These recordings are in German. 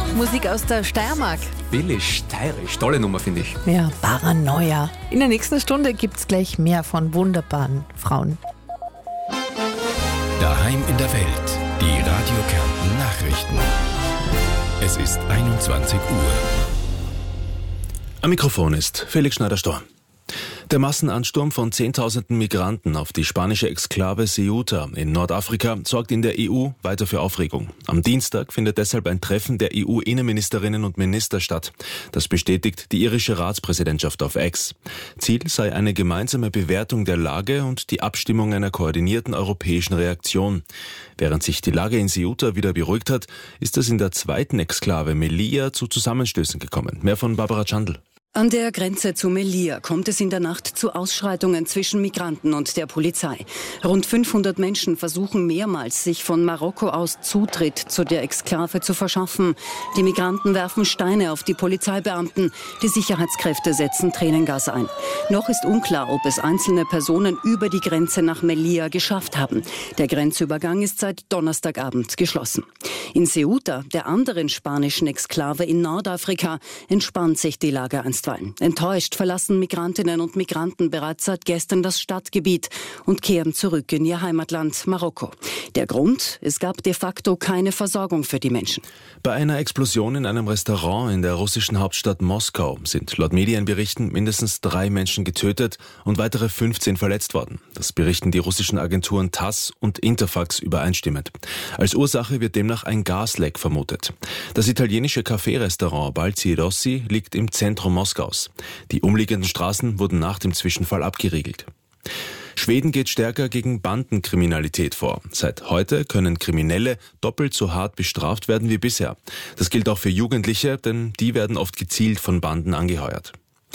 Musik aus der Steiermark. Billig, steirisch, tolle Nummer, finde ich. Ja, Paranoia. In der nächsten Stunde gibt es gleich mehr von wunderbaren Frauen. Daheim in der Welt, die Radio Kärnten Nachrichten. Es ist 21 Uhr. Am Mikrofon ist Felix Schneider-Storm. Der Massenansturm von Zehntausenden Migranten auf die spanische Exklave Ceuta in Nordafrika sorgt in der EU weiter für Aufregung. Am Dienstag findet deshalb ein Treffen der EU-Innenministerinnen und Minister statt. Das bestätigt die irische Ratspräsidentschaft auf X. Ziel sei eine gemeinsame Bewertung der Lage und die Abstimmung einer koordinierten europäischen Reaktion. Während sich die Lage in Ceuta wieder beruhigt hat, ist es in der zweiten Exklave Melilla zu Zusammenstößen gekommen. Mehr von Barbara Chandl. An der Grenze zu Melilla kommt es in der Nacht zu Ausschreitungen zwischen Migranten und der Polizei. Rund 500 Menschen versuchen mehrmals, sich von Marokko aus Zutritt zu der Exklave zu verschaffen. Die Migranten werfen Steine auf die Polizeibeamten. Die Sicherheitskräfte setzen Tränengas ein. Noch ist unklar, ob es einzelne Personen über die Grenze nach Melilla geschafft haben. Der Grenzübergang ist seit Donnerstagabend geschlossen. In Ceuta, der anderen spanischen Exklave in Nordafrika, entspannt sich die Lage einstweilen. Enttäuscht verlassen Migrantinnen und Migranten bereits seit gestern das Stadtgebiet und kehren zurück in ihr Heimatland Marokko. Der Grund? Es gab de facto keine Versorgung für die Menschen. Bei einer Explosion in einem Restaurant in der russischen Hauptstadt Moskau sind laut Medienberichten mindestens 3 Menschen getötet und weitere 15 verletzt worden. Das berichten die russischen Agenturen TASS und Interfax übereinstimmend. Als Ursache wird demnach ein Gasleck vermutet. Das italienische Café-Restaurant Balzi Rossi liegt im Zentrum Moskaus. Die umliegenden Straßen wurden nach dem Zwischenfall abgeriegelt. Schweden geht stärker gegen Bandenkriminalität vor. Seit heute können Kriminelle doppelt so hart bestraft werden wie bisher. Das gilt auch für Jugendliche, denn die werden oft gezielt von Banden angeheuert.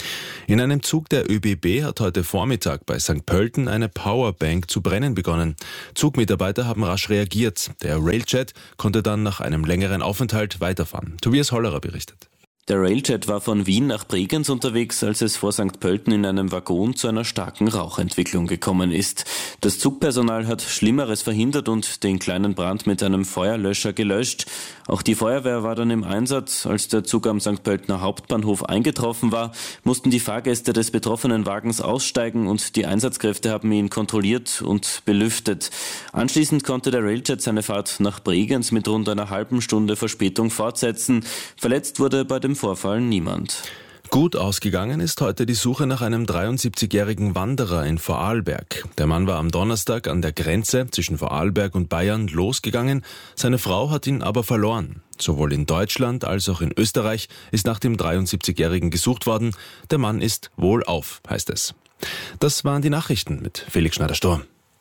In einem Zug der ÖBB hat heute Vormittag bei St. Pölten eine Powerbank zu brennen begonnen. Zugmitarbeiter haben rasch reagiert. Der Railjet konnte dann nach einem längeren Aufenthalt weiterfahren. Tobias Hollerer berichtet. Der Railjet war von Wien nach Bregenz unterwegs, als es vor St. Pölten in einem Waggon zu einer starken Rauchentwicklung gekommen ist. Das Zugpersonal hat Schlimmeres verhindert und den kleinen Brand mit einem Feuerlöscher gelöscht. Auch die Feuerwehr war dann im Einsatz. Als der Zug am St. Pöltener Hauptbahnhof eingetroffen war, mussten die Fahrgäste des betroffenen Wagens aussteigen und die Einsatzkräfte haben ihn kontrolliert und belüftet. Anschließend konnte der Railjet seine Fahrt nach Bregenz mit rund einer halben Stunde Verspätung fortsetzen. Verletzt wurde bei dem Vorfall niemand. Gut ausgegangen ist heute die Suche nach einem 73-jährigen Wanderer in Vorarlberg. Der Mann war am Donnerstag an der Grenze zwischen Vorarlberg und Bayern losgegangen. Seine Frau hat ihn aber verloren. Sowohl in Deutschland als auch in Österreich ist nach dem 73-jährigen gesucht worden. Der Mann ist wohlauf, heißt es. Das waren die Nachrichten mit Felix Schneider-Storm.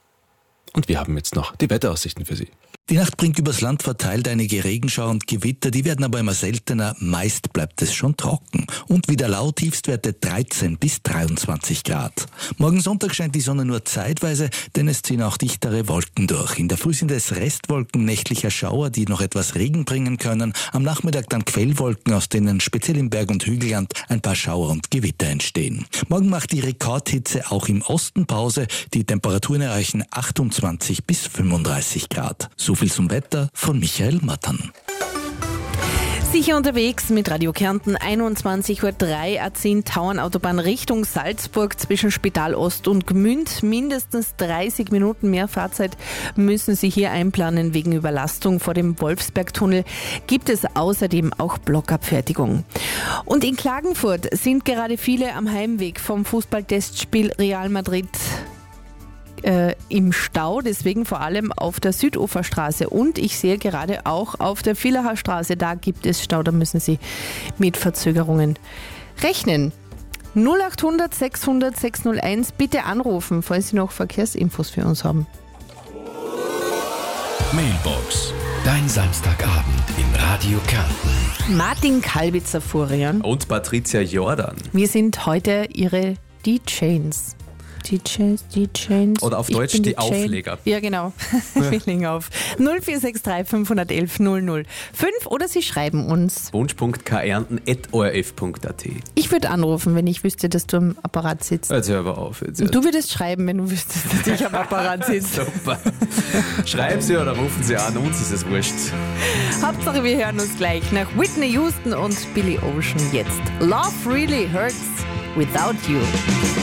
Und wir haben jetzt noch die Wetteraussichten für Sie. Die Nacht bringt übers Land verteilt einige Regenschauer und Gewitter, die werden aber immer seltener, meist bleibt es schon trocken. Und wieder laut, Tiefstwerte 13 bis 23 Grad. Morgen Sonntag scheint die Sonne nur zeitweise, denn es ziehen auch dichtere Wolken durch. In der Früh sind es Restwolken nächtlicher Schauer, die noch etwas Regen bringen können. Am Nachmittag dann Quellwolken, aus denen speziell im Berg- und Hügelland ein paar Schauer und Gewitter entstehen. Morgen macht die Rekordhitze auch im Osten Pause. Die Temperaturen erreichen 28 bis 35 Grad. So viel zum Wetter von Michael Mattern. Sicher unterwegs mit Radio Kärnten, 21.03 Uhr, A10 Tauernautobahn Richtung Salzburg zwischen Spital Ost und Gmünd. Mindestens 30 Minuten mehr Fahrzeit müssen Sie hier einplanen wegen Überlastung. Vor dem Wolfsbergtunnel gibt es außerdem auch Blockabfertigung. Und in Klagenfurt sind gerade viele am Heimweg vom Fußballtestspiel Real Madrid im Stau, deswegen vor allem auf der Süduferstraße und ich sehe gerade auch auf der Villacher Straße, da gibt es Stau, da müssen Sie mit Verzögerungen rechnen. 0800 600 601, bitte anrufen, falls Sie noch Verkehrsinfos für uns haben. Mailbox, dein Samstagabend in Radio Kärnten. Martin Kalbitzer-Furian Und Patricia Jordan. Wir sind heute Ihre DJs. DJs. Oder auf Deutsch die Aufleger. Ja, genau. Wir legen auf. 0463 511 005 oder Sie schreiben uns. wunsch.kärnten@orf.at. Ich würde anrufen, wenn ich wüsste, dass du am Apparat sitzt. Jetzt hör aber auf. Jetzt. Und du würdest schreiben, wenn du wüsstest, dass ich am Apparat sitze. Super. Schreiben Sie oder rufen Sie an, uns ist es wurscht. Hauptsache, wir hören uns gleich nach Whitney Houston und Billy Ocean jetzt. Love really hurts without you.